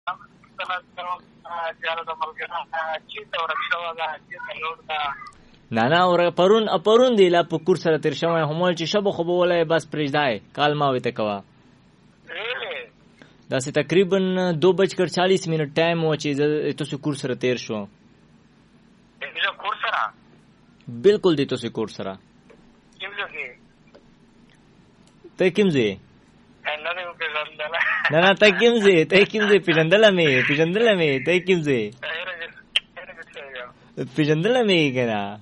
نه پرون دی لا په کور سره تیر شوی همول چې شب خو بوله بس پرېږدای کال ما وته کوا دا سه تقریبا 2:40 ټایم و چې تاسو کور سره تیر شو. کور سره بالکل دی تاسو کور سره ته کوم ځای نه ته کوم ځای پیژندل مې ته کوم ځای پیژندل مې کنه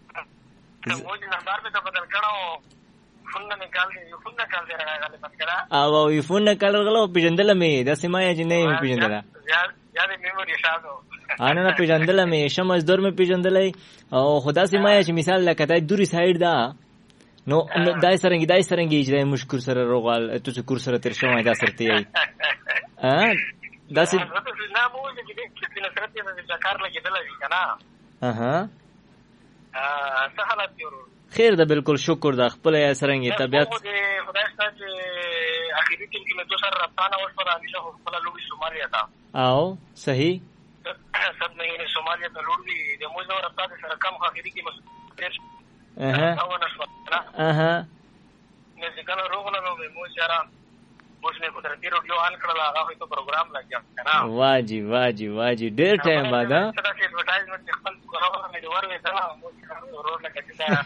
او یو فون نکال غلو پیژندل مې د سیمه چې نه پیژندل نه پیژندل مې شمس دور مې پیژندلې او خدا سیمه چې مثال لکه دای دوری سایډ دا نو دای سرنګي چې مشکور سره روغال تاسو کور سره تر شوم دا سرته یې دا سې نه مو چې دې نصرت یې د کار لګیدل وی کنه څه حالت دی خیر ده بالکل شکر ده خپل سرنګي طبيعت خدای ستاسو اخیری ټیم کې مې دوسر رفتانه وشوه همیشه خپل لوبي سومالیا تا او صحیح سب مهینه سومالیا ته لوړ دي د موږ رفتار سره کم اخیری کې مس او نشو نه ځکه روغله نو موږ سره موږ کو تر تیرو یو ان کړل هغه ته پروګرام لګیا کنه واجی ډېر ټایم بعد دا چې ایڈورټایزمنت خپل کوراوه مې دوار وې سره روډ لګیا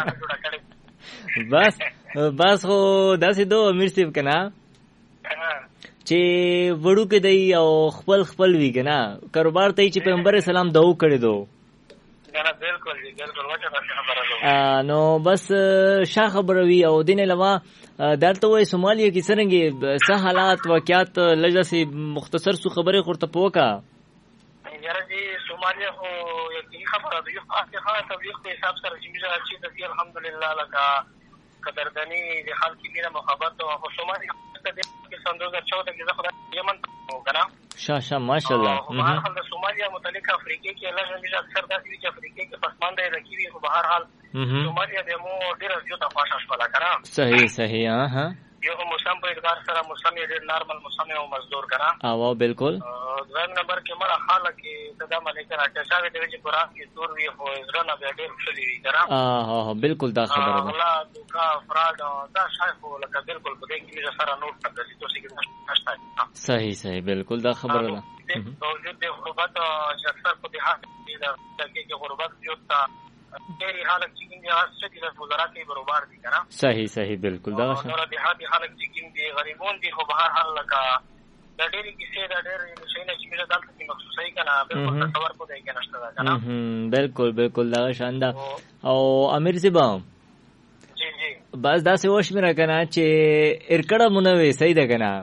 بس خو داسې دو امیر صاحب کنا چې وړو کې دی او خپل وی کنا کاروبار ته چې پیغمبر اسلام دعو کړی دو نه بالکل وجه خبره نو بس شا خبره وی او دین لوا درته وای سومالیا کې څنګه څه حالات واقعیات لږه سي مختصر سو خبره خورته پوکا یاره دي سومالیا خو یو خبره دی خاصه تبلیغ په حساب سره چې د الحمدلله لکه قدردانی د خلک مینا محبت او سومالیا کې سن 2014 کې زه یمن وکړم شاه ماشاءالله هغه د سومالیا متعلق افریقا کې الله جل اکثر داسې چې افریقا کې پسمانده رکیوي خو بهر حال سومالیا د مو ډیر زیات خوشاله شول کنه صحیح ها یو موسم په اعتبار سره موسم یې نارمل موسم او مزدور کنه او بالکل ځان نمبر کې مړه حاله کې صدا ملک راځي چې د وجه قرآن کې تور وی خو ځرنه به ډیر خلي وی کنه بالکل دا خبره ده الله دوکا فراد دا شایخ لکه بالکل په دې کې سره نوٹ تک چې تاسو کې صحیح بالکل دا خبره ده وجود د غربت چې اکثر په دیهات کې د غربت یو تا ډېری حالت چې کوم څه د وزارت کې برابر دي کنه صحیح بالکل دا نور دیهاتي حالت چې کوم دي غریبون دي خو بهر حال لکه د ډېری کیسې د ډېر شي نه چې دلته کې مخصوصي کنه بالکل تصور کو دی کنه شته کنه بالکل دا شاندار او امیر زبا جی بس دا څه وښ مې را کنه چې ارکړه مونږ صحیح ده کنه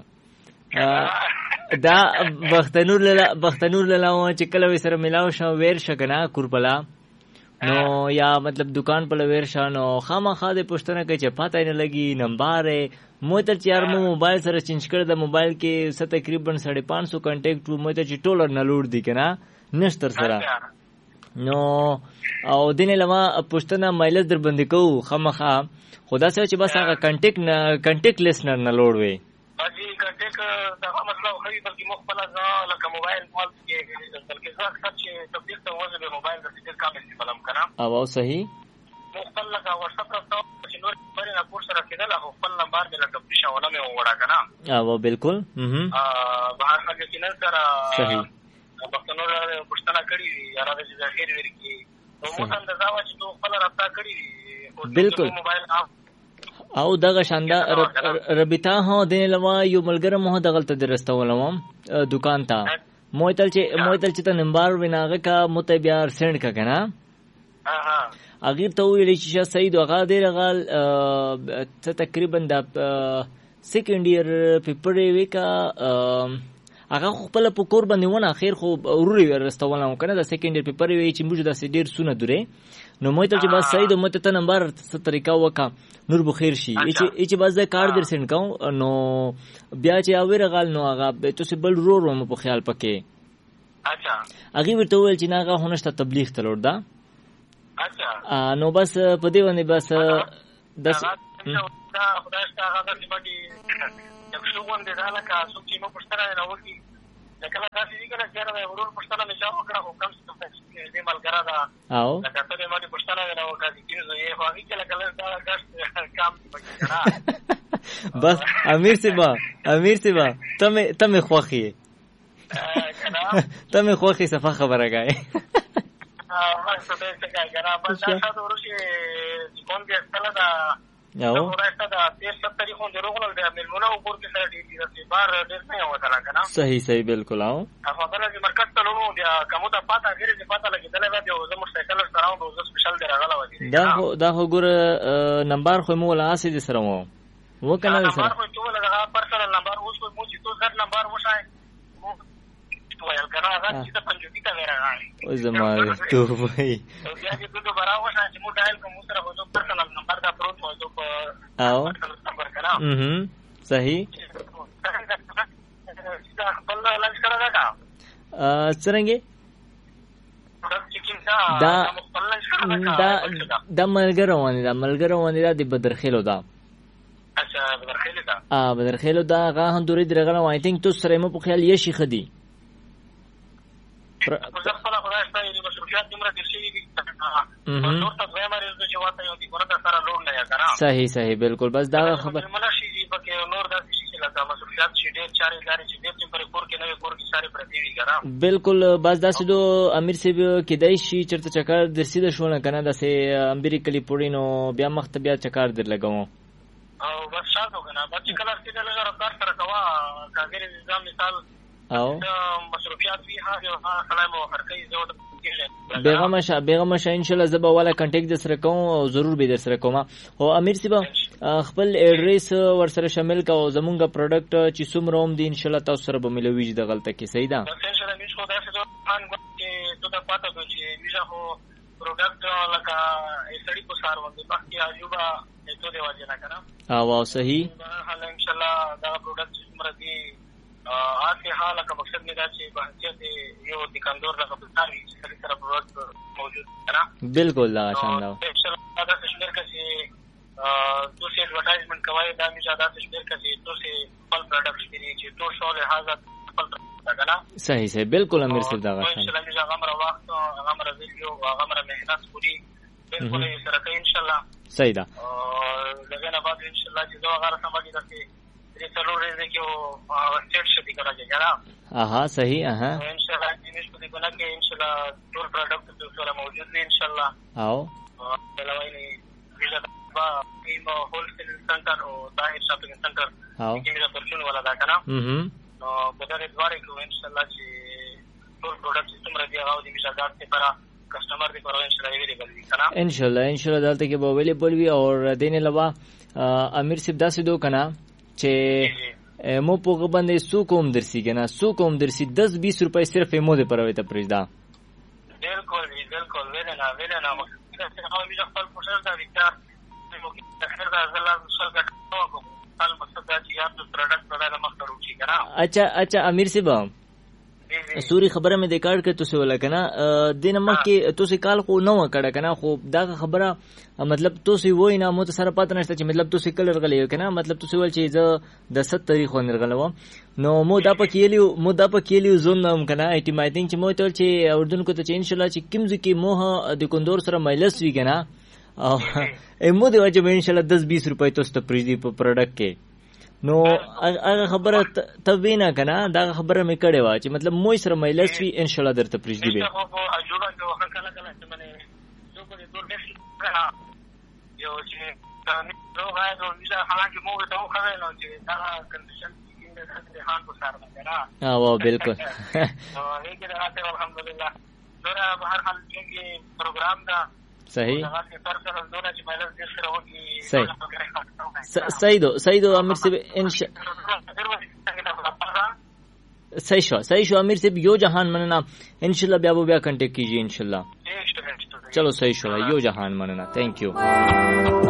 دا بختنور لاله چې کله سره ملاو شو ویر شکنه کورپلا نو یا مطلب دکان په لور شانو خامخا د پښتنه کې چې پاتای نه لګي نمبر مو ته چې مو موبایل سره چینج کړ د موبایل کې تقریبا 550 کانټیکټ مو ته چې ټولر نه لوړ دي کنه نشتر سره نو او دینه لما پښتنه مایل در باندې کو خامخا خدا سره چې بس هغه کانټیکټ لیسنر نه لوړ وي باقي کانټیکټ دا مسله خو بلکې مخبل نه لکه موبایل مال کې بلکې ځکه چې تبلیغ ته وځي د موبایل د فکر کامل استعمال کنه او صحیح مخبل لکه واتساپ راځو چې نور پر نه پور سره کېدل هغه خپل نمبر دې لکه پښه ولا مې وړا کنه او بالکل بهر حال کې نه سره صحیح پښتنو پښتنه کړی یا راځي د خیر ورکی نو مو څنګه دا و چې نو خپل رابطه کړی بالکل موبایل او دغه شاندا ربیتا هو د لوا یو ملګری مو دغلت درستولم دکان ته مویتل چې ته نمبر وناغه کا متبیار سند کا کنه اغیر ته ویل چې سید وغا دی رغال تقریبا د سیکنډ ایئر پیپر ویکا هغه خپل په کور باندې ونه اخر خو وروري ورستولم کنه د سیکنډ ایئر پیپر وی چې موږ د ډیر سونه دوره نو مویتل چې بس سید مو ته نمبر څه طریقه وکا نور بخیر شي چې بس د کارت در سند کوم نو بیا چې اوی رغال نو هغه ته بل رور مو په خیال پکې هغه ورته ویل چې ناغه هونشته تبلیغ تلور دا نو بس په دې باندې بس داس خدای ستاسو هغه چې باندې یو څو باندې دا لکه څو چې مو پښتنه نه وکی لکه کنه چیرې د ورور پښتنه مې چا وکړه خو کم څه دې ملګرا دا او لکه ته دې مالي پښتنه نه وکړه چې یې خو هغه کله کله دا ګټ کام پکې نه بس امیر سیبا تمه خوخي تمه خوخي صفه خبره غاي بس ته څه کوي کنه بس دا څه ورشي کوم دې استله دا او راځه دا 70 خو دروغله د ملمنو ور کې سره دې چې بار ډېر نه وته کنه صحیح بالکل او هغه بل چې مرکز ته لونو بیا کومه ته پاته غیر چې پاته لګیدل دا یو زمو سایکل سره او د سپیشل درغله ودی دا خو ګور نمبر خو مو لا اسې سره مو وکنه سره نمبر خو ټول دا پرسنل نمبر اوس مو چې تو زر نمبر وشای وایل کنه هغه چې ته پنځوتی ته ورغلی او زماره تو وای بیا چې تو برابر وشای چې مو ډایل کوم سره هو پرسنل نمبر دا پروت مو تو او نمبر کنه صحیح دا خپل لنچ کړه دا څنګه دا ملګر روانه دا د بدرخیلو دا اچھا بدرخیلو دا بدرخیلو دا هغه هم دوری درغله وای تینک تو سره مو په خیال یې شي خدي خپل خدای ستاسو د مشروعیت دمره د شي دي نور ته به مریض چې واته یو دي ګورته سره لوړ نه یا کنه صحیح بالکل بس دا خبر ملشي دي پکې نور د شي چې لکه مشروعیت چې ډېر چاري لري چې ډېر پر کور کې نه کور کې ساري پرتی وی کنه بالکل بس دا سدو امیر صاحب کدای شي چرته چکر درسیده شونه کنه د سه امریکلی پورینو بیا مخته بیا چکر در لګاو او بس شاته کنه بس کله چې د لږه رفتار سره کوا کاګر نظام مثال او مصروفیات وی ها سلام او هرکې زو بیغم شه ان شاء الله زبا والا کانټیکټ در سره کوم او ضرور به در سره کوم او امیر صاحب خپل ایڈریس ور سره شامل کا او زمونږه پروډکټ چې څومره هم دي ان شاء الله تاسو سره به ملوي د غلطه کې صحیح ده ان شاء الله موږ خو دا څه ان چې تو دا پاتہ دو چې موږ هو پروډکټ لکه ایسړي کو سار وندې باقي اجوبا ته دی واجب نه کنه او صحیح حال ان شاء الله دا پروډکټ څومره دي آسه حاله کا مقصد نه دا چې بحثیت یو دکاندار لا خپلتاري چې سره پروډکټ موجود کنه بالکل لا شاندار ان شاء الله دا څه کې تو سے ایڈورٹائزمنٹ کوي دا می زیاده تشبیر کسي تو سے خپل پروډکټ لري چې تو شو له حاضر خپل کنه صحیح بالکل امیر صاحب دا ان شاء الله می هغه وخت هغه ویډیو هغه مهنت پوری بالکل یې سره کوي ان شاء الله صحیح ده لګا نه بعد ان شاء الله چې دا هغه سمجي درته دې څلور ورځې کې او سټیټ شدي راځي کنه صحیح ان شاء الله دې مش په دې کنه کې ان شاء الله ټول پروډکټ سره موجود دي ان شاء الله او بلوي ویلا ایمو هولسیل سنټر او طاهر شاپینګ سنټر کې موږ پرچون ولا دا کنه نو بدره دواره کو ان شاء الله چې ټول پروډکټ سیستم راځي هغه د مشاهدات لپاره کسٹمر دی پرو ان شاء الله اویلیبل وي کنه ان شاء الله دلته کې به اویلیبل وي او دین علاوه امیر صاحب داسې دو کنه چې مو په غبندې سو کوم درسي کنه سو کوم درسي 10-20 روپے صرف مو دې پروي ته پرېدا بالکل ویلنا مقصد هغه موږ خپل پروسس دا وکړ اخر دا زلا سل کټو کوم حال مقصد دا چې یاد پروډکټ بدل مخ ته روچی کنه اچھا امیر صاحب سوري خبره مې د کارت کې تاسو ولکنه دینه مخ کې تاسو کال خو نو کړه کنه خو دا خبره مطلب تاسو وای نه مو ته سره پاتې نشته چې مطلب تاسو کلر غلې کنه مطلب تاسو ول چې زه د 7 تاریخ ونرغلو نو مو دا پکېلیو زون نوم کنه ایټی مای تھنک چې مو ته چې اردن کو ته چې ان شاء الله چې کیمز کې مو د کندور سره مایلس وی کنه او مو دی واجب ان شاء الله 10-20 روپے تاسو ته پریدي په پروډکټ کې نو هغه خبره تبینا کنه دا خبره مې کړې و چې مطلب مو سره مایلس وی ان شاء الله درته پریږدي به اجوبه کې وخت کله چې منه جو په دې دور کې کنه یو چې نو غواړم چې حالانکه مو ته خو نو چې دا کنډیشن کې د هان په سره کنه بالکل هیڅ نه راته الحمدلله نور به هر حال کې پروګرام دا صحیح صحیح دو امیر صاحب صحیح شو امیر صاحب یو جهان مننا انشاءاللہ بیا کنٹیکٹ کیجیے انشاءاللہ چلو صحیح شو یو جهان مننا تھینک یو